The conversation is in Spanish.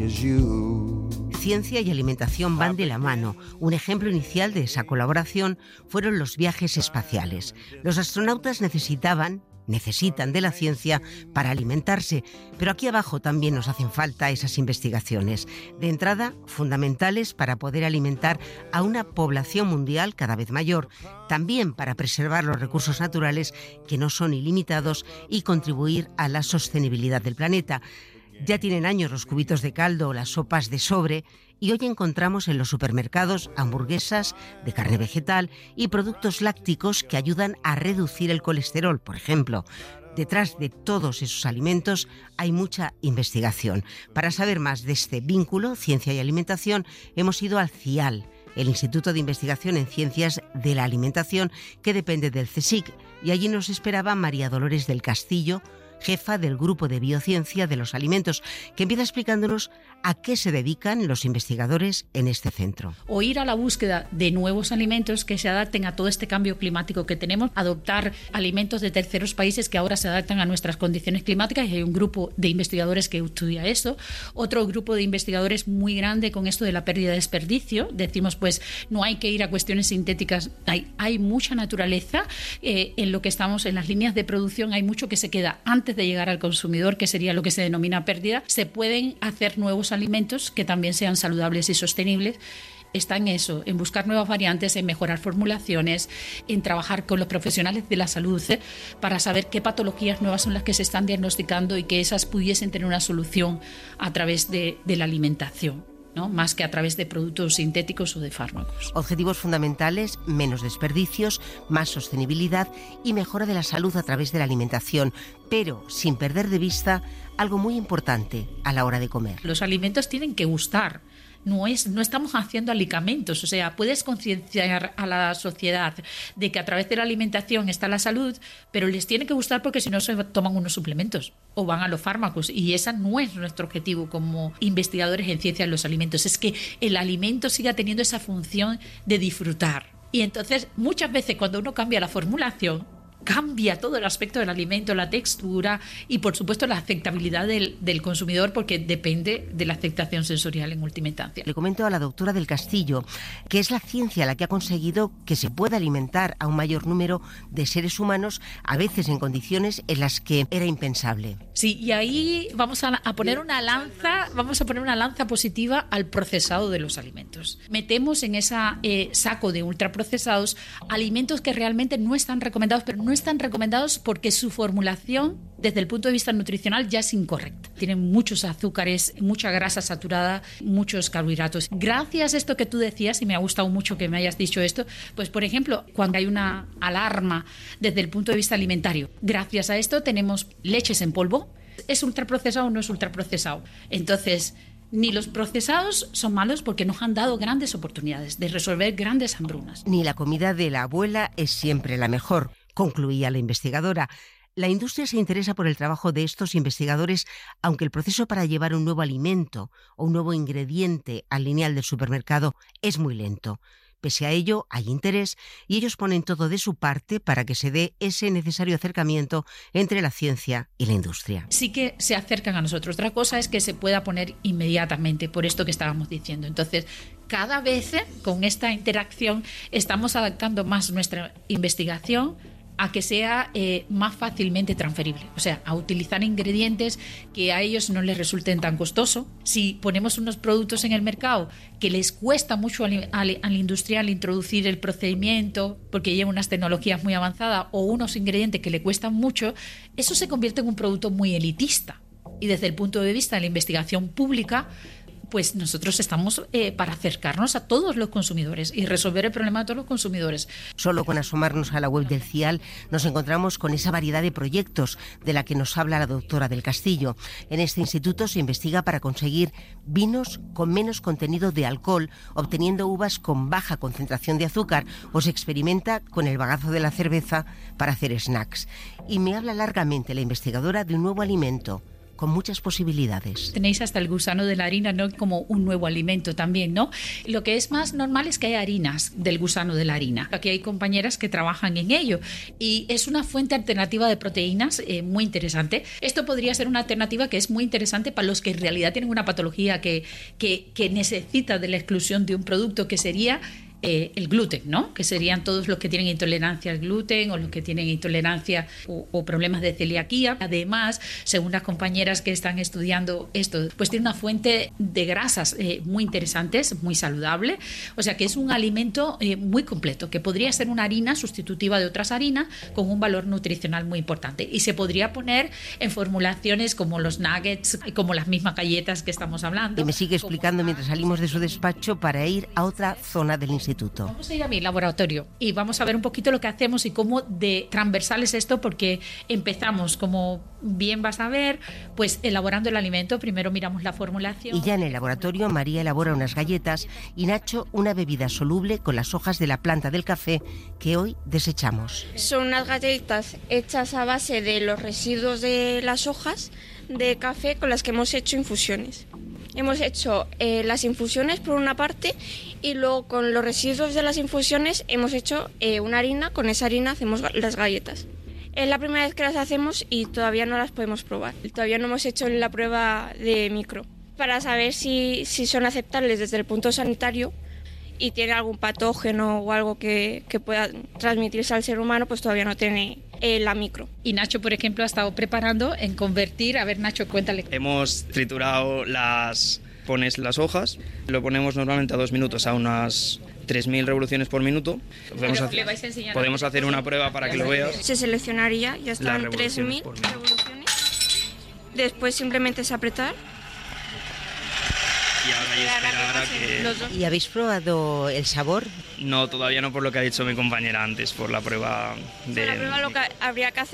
Ciencia y alimentación van de la mano. Un ejemplo inicial de esa colaboración fueron los viajes espaciales. Los astronautas necesitan de la ciencia para alimentarse, pero aquí abajo también nos hacen falta esas investigaciones. De entrada, fundamentales para poder alimentar a una población mundial cada vez mayor, también para preservar los recursos naturales que no son ilimitados y contribuir a la sostenibilidad del planeta. Ya tienen años los cubitos de caldo o las sopas de sobre y hoy encontramos en los supermercados hamburguesas de carne vegetal y productos lácticos que ayudan a reducir el colesterol, por ejemplo. Detrás de todos esos alimentos hay mucha investigación. Para saber más de este vínculo, ciencia y alimentación, hemos ido al CIAL, el Instituto de Investigación en Ciencias de la Alimentación, que depende del CSIC, y allí nos esperaba María Dolores del Castillo, jefa del Grupo de Biociencia de los Alimentos, que empieza explicándonos a qué se dedican los investigadores en este centro. O ir a la búsqueda de nuevos alimentos que se adapten a todo este cambio climático que tenemos, adoptar alimentos de terceros países que ahora se adaptan a nuestras condiciones climáticas, y hay un grupo de investigadores que estudia eso. Otro grupo de investigadores muy grande con esto de la pérdida de desperdicio. Decimos, pues, no hay que ir a cuestiones sintéticas, hay mucha naturaleza en lo que estamos, en las líneas de producción hay mucho que se queda antes de llegar al consumidor, que sería lo que se denomina pérdida. Se pueden hacer nuevos alimentos que también sean saludables y sostenibles. Está en eso, en buscar nuevas variantes, en mejorar formulaciones, en trabajar con los profesionales de la salud para saber qué patologías nuevas son las que se están diagnosticando y que esas pudiesen tener una solución a través de la alimentación, ¿no? Más que a través de productos sintéticos o de fármacos. Objetivos fundamentales: menos desperdicios, más sostenibilidad y mejora de la salud a través de la alimentación, pero sin perder de vista algo muy importante a la hora de comer. Los alimentos tienen que gustar. No estamos haciendo alicamentos, o sea, puedes concienciar a la sociedad de que a través de la alimentación está la salud, pero les tiene que gustar porque si no se toman unos suplementos o van a los fármacos, y ese no es nuestro objetivo como investigadores en ciencia de los alimentos, es que el alimento siga teniendo esa función de disfrutar. Y entonces muchas veces cuando uno cambia la formulación, cambia todo el aspecto del alimento, la textura y por supuesto la aceptabilidad del consumidor, porque depende de la aceptación sensorial en última instancia. Le comento a la doctora del Castillo que es la ciencia la que ha conseguido que se pueda alimentar a un mayor número de seres humanos, a veces en condiciones en las que era impensable. Sí, y ahí vamos a poner una lanza positiva al procesado de los alimentos. Metemos en ese saco de ultraprocesados alimentos que realmente no están recomendados, pero no están recomendados porque su formulación desde el punto de vista nutricional ya es incorrecta. Tienen muchos azúcares, mucha grasa saturada, muchos carbohidratos. Gracias a esto que tú decías, y me ha gustado mucho que me hayas dicho esto, pues por ejemplo, cuando hay una alarma desde el punto de vista alimentario, gracias a esto tenemos leches en polvo. ¿Es ultraprocesado o no es ultraprocesado? Entonces, ni los procesados son malos porque nos han dado grandes oportunidades de resolver grandes hambrunas. Ni la comida de la abuela es siempre la mejor, concluía la investigadora. La industria se interesa por el trabajo de estos investigadores, aunque el proceso para llevar un nuevo alimento o un nuevo ingrediente al lineal del supermercado es muy lento. Pese a ello, hay interés y ellos ponen todo de su parte para que se dé ese necesario acercamiento entre la ciencia y la industria. Sí que se acercan a nosotros. Otra cosa es que se pueda poner inmediatamente, por esto que estábamos diciendo. Entonces, cada vez con esta interacción estamos adaptando más nuestra investigación a que sea más fácilmente transferible, o sea, a utilizar ingredientes que a ellos no les resulten tan costosos. Si ponemos unos productos en el mercado que les cuesta mucho al industrial introducir el procedimiento porque lleva unas tecnologías muy avanzadas, o unos ingredientes que le cuestan mucho, eso se convierte en un producto muy elitista. Y desde el punto de vista de la investigación pública, pues nosotros estamos para acercarnos a todos los consumidores y resolver el problema de todos los consumidores. Solo con asomarnos a la web del CIAL nos encontramos con esa variedad de proyectos de la que nos habla la doctora del Castillo. En este instituto se investiga para conseguir vinos con menos contenido de alcohol, obteniendo uvas con baja concentración de azúcar, o se experimenta con el bagazo de la cerveza para hacer snacks. Y me habla largamente la investigadora de un nuevo alimento con muchas posibilidades. Tenéis hasta el gusano de la harina, ¿no?, como un nuevo alimento también, ¿no? Lo que es más normal es que hay harinas del gusano de la harina. Aquí hay compañeras que trabajan en ello y es una fuente alternativa de proteínas muy interesante. Esto podría ser una alternativa que es muy interesante para los que en realidad tienen una patología que necesita de la exclusión de un producto, que sería el gluten, ¿no? Que serían todos los que tienen intolerancia al gluten o los que tienen intolerancia o problemas de celiaquía. Además, según las compañeras que están estudiando esto, pues tiene una fuente de grasas muy interesantes, muy saludable. O sea que es un alimento muy completo, que podría ser una harina sustitutiva de otras harinas con un valor nutricional muy importante. Y se podría poner en formulaciones como los nuggets, como las mismas galletas que estamos hablando. Y me sigue explicando mientras salimos de su despacho para ir a otra zona del instituto. Vamos a ir a mi laboratorio y vamos a ver un poquito lo que hacemos y cómo de transversal es esto, porque empezamos, como bien vas a ver, pues elaborando el alimento. Primero miramos la formulación. Y ya en el laboratorio, María elabora unas galletas y Nacho una bebida soluble con las hojas de la planta del café que hoy desechamos. Son unas galletas hechas a base de los residuos de las hojas de café con las que hemos hecho infusiones. Hemos hecho las infusiones por una parte y luego con los residuos de las infusiones hemos hecho una harina. Con esa harina hacemos las galletas. Es la primera vez que las hacemos y todavía no las podemos probar. Todavía no hemos hecho la prueba de micro para saber si son aceptables desde el punto sanitario y tiene algún patógeno o algo que pueda transmitirse al ser humano, pues todavía no tiene la micro. Y Nacho, por ejemplo, ha estado preparando en convertir. A ver, Nacho, cuéntale. Hemos triturado pones las hojas, lo ponemos normalmente a 2 minutos a unas 3.000 revoluciones por minuto. Podemos hacer una prueba para que lo veas. Se seleccionaría, ya están 3.000 revoluciones. Después simplemente es apretar. Y ahora hay que esperar a que... ¿Y habéis probado el sabor? No, todavía no, por lo que ha dicho mi compañera antes, por la prueba de... La prueba lo que habría que hacer